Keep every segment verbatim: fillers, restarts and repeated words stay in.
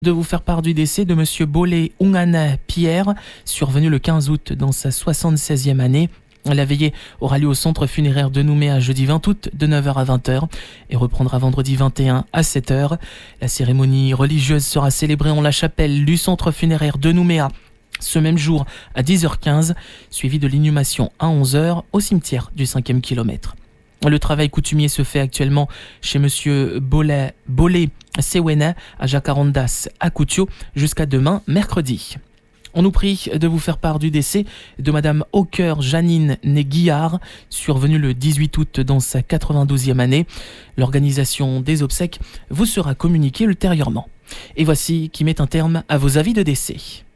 De vous faire part du décès de Monsieur Bolé Ungana Pierre, survenu le quinze août dans sa soixante-seizième année. La veillée aura lieu au centre funéraire de Nouméa jeudi vingt août de neuf heures à vingt heures et reprendra vendredi vingt et un à sept heures. La cérémonie religieuse sera célébrée en la chapelle du centre funéraire de Nouméa ce même jour à dix heures quinze, suivie de l'inhumation à onze heures au cimetière du cinquième kilomètre. Le travail coutumier se fait actuellement chez Monsieur Bolé, Bolé Sewena à Jacarandas à Koutio jusqu'à demain mercredi. On nous prie de vous faire part du décès de Madame Hawker Janine Né-Guillard, survenue le dix-huit août dans sa quatre-vingt-douzième année. L'organisation des obsèques vous sera communiquée ultérieurement. Et voici qui met un terme à vos avis de décès.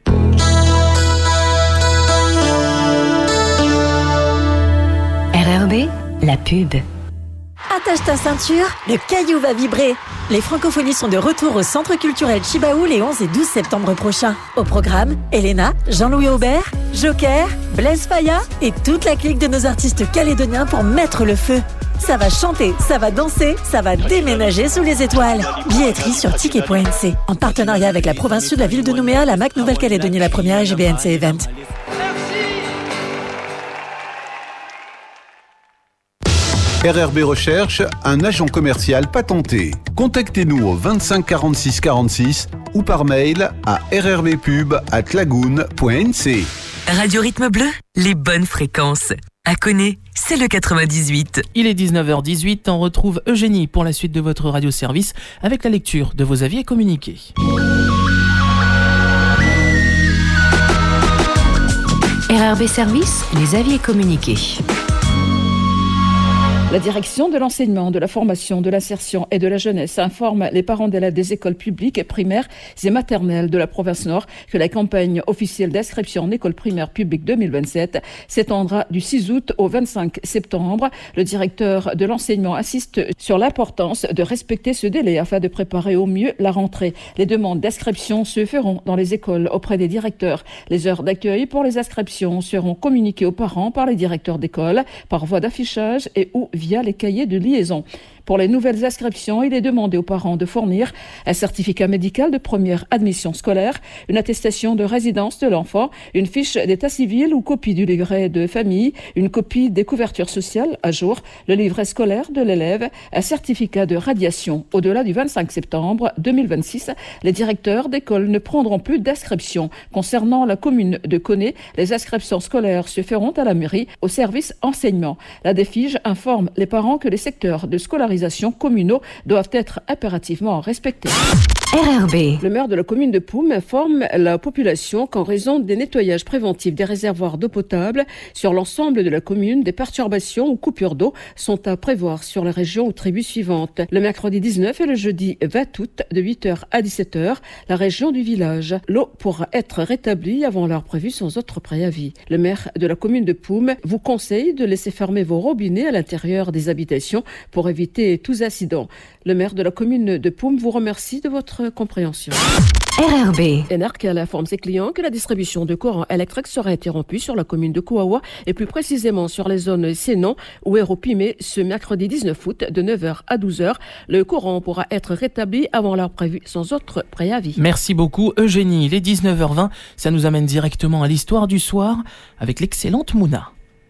R R B, la pub. Attache ta ceinture, le caillou va vibrer. Les francophonies sont de retour au Centre culturel Chibaou les onze et douze septembre prochains. Au programme, Elena, Jean-Louis Aubert, Joker, Blaise Faya et toute la clique de nos artistes calédoniens pour mettre le feu. Ça va chanter, ça va danser, ça va déménager sous les étoiles. Billetterie sur ticket point n c. En partenariat avec la province sud, la ville de Nouméa, la M A C Nouvelle-Calédonie la première et G B N C Event. R R B Recherche, un agent commercial patenté. Contactez-nous au vingt-cinq quarante-six quarante-six ou par mail à r r b pub arobase lagoon point n c. Radio Rythme Bleu, les bonnes fréquences. À Koné, c'est le quatre-vingt-dix-huit. Il est dix-neuf heures dix-huit, on retrouve Eugénie pour la suite de votre radio-service avec la lecture de vos avis et communiqués. R R B Service, les avis et communiqués. La direction de l'enseignement, de la formation, de l'insertion et de la jeunesse informe les parents d'élèves des écoles publiques, primaires et maternelles de la province Nord que la campagne officielle d'inscription en école primaire publique deux mille vingt-sept s'étendra du six août au vingt-cinq septembre. Le directeur de l'enseignement insiste sur l'importance de respecter ce délai afin de préparer au mieux la rentrée. Les demandes d'inscription se feront dans les écoles auprès des directeurs. Les heures d'accueil pour les inscriptions seront communiquées aux parents par les directeurs d'école par voie d'affichage et ou via les cahiers de liaison. Pour les nouvelles inscriptions, il est demandé aux parents de fournir un certificat médical de première admission scolaire, une attestation de résidence de l'enfant, une fiche d'état civil ou copie du livret de famille, une copie des couvertures sociales à jour, le livret scolaire de l'élève, un certificat de radiation. Au-delà du vingt-cinq septembre deux mille vingt-six, les directeurs d'école ne prendront plus d'inscription. Concernant la commune de Koné, les inscriptions scolaires se feront à la mairie au service enseignement. La DEFIGE informe les parents que les secteurs de scolarisation communaux doivent être impérativement respectés. R R B. Le maire de la commune de Poum informe la population qu'en raison des nettoyages préventifs des réservoirs d'eau potable sur l'ensemble de la commune, des perturbations ou coupures d'eau sont à prévoir sur la région ou tribus suivantes. Le mercredi dix-neuf et le jeudi vingt août de huit heures à dix-sept heures, la région du village. L'eau pourra être rétablie avant l'heure prévue sans autre préavis. Le maire de la commune de Poum vous conseille de laisser fermer vos robinets à l'intérieur des habitations pour éviter tous incidents. Le maire de la commune de Poum vous remercie de votre compréhension. R R B. Enarcal informe ses clients que la distribution de courant électrique sera interrompue sur la commune de Kouawa et plus précisément sur les zones Sénon ou Héropimé ce mercredi dix-neuf août de neuf heures à douze heures. Le courant pourra être rétabli avant l'heure prévue sans autre préavis. Merci beaucoup Eugénie. Il est dix-neuf heures vingt, ça nous amène directement à l'histoire du soir avec l'excellente Mouna.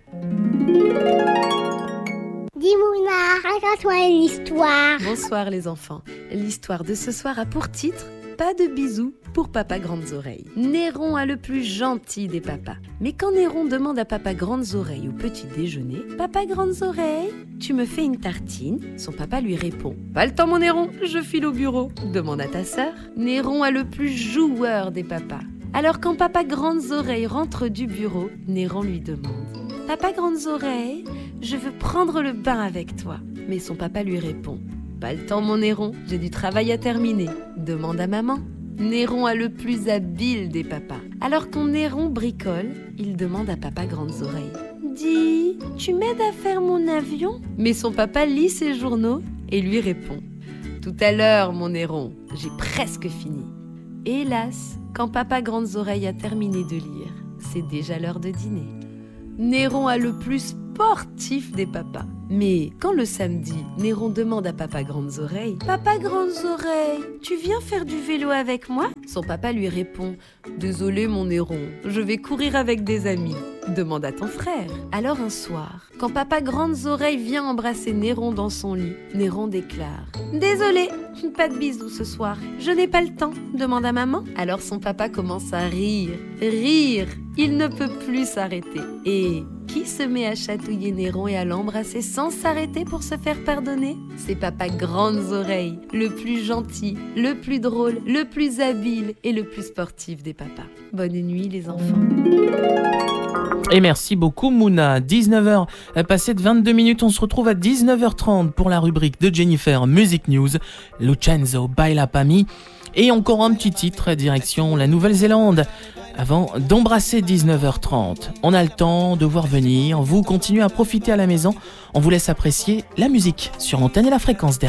Dis Mouna, raconte-moi une histoire. Bonsoir les enfants. L'histoire de ce soir a pour titre « Pas de bisous pour Papa Grandes Oreilles ». Néron a le plus gentil des papas. Mais quand Néron demande à Papa Grandes Oreilles au petit déjeuner « Papa Grandes Oreilles, tu me fais une tartine ?» Son papa lui répond « Pas le temps mon Néron, je file au bureau. » Demande à ta sœur. Néron a le plus joueur des papas. Alors quand Papa Grandes Oreilles rentre du bureau, Néron lui demande « Papa Grandes Oreilles, je veux prendre le bain avec toi. » Mais son papa lui répond « Pas le temps mon Néron, j'ai du travail à terminer. » Demande à maman. Néron a le plus habile des papas. Alors quand Néron bricole, il demande à Papa Grandes Oreilles « Dis, tu m'aides à faire mon avion ?» Mais son papa lit ses journaux et lui répond « Tout à l'heure mon Néron, j'ai presque fini. » Hélas, quand Papa Grandes Oreilles a terminé de lire, c'est déjà l'heure de dîner. Néron a le plus sportifs des papas. Mais quand le samedi, Néron demande à papa Grandes Oreilles « Papa Grandes Oreilles, tu viens faire du vélo avec moi ?» Son papa lui répond « Désolé mon Néron, je vais courir avec des amis. Demande à ton frère. » Alors un soir, quand papa Grandes Oreilles vient embrasser Néron dans son lit, Néron déclare « Désolé, pas de bisous ce soir, je n'ai pas le temps. Demande à maman. » Alors son papa commence à rire, rire. Il ne peut plus s'arrêter. Et qui se met à chatouiller Néron et à l'embrasser sans s'arrêter pour se faire pardonner? C'est papa Grandes Oreilles, le plus gentil, le plus drôle, le plus habile et le plus sportif des papas. Bonne nuit les enfants. Et merci beaucoup Mouna. dix-neuf heures passées de vingt-deux minutes, on se retrouve à dix-neuf heures trente pour la rubrique de Jennifer Music News, Lucenzo Baila Pa' Mi. Et encore un petit titre, direction la Nouvelle-Zélande. Avant d'embrasser dix-neuf heures trente, on a le temps de voir venir. Vous continuez à profiter à la maison. On vous laisse apprécier la musique sur l'antenne et la fréquence derrière.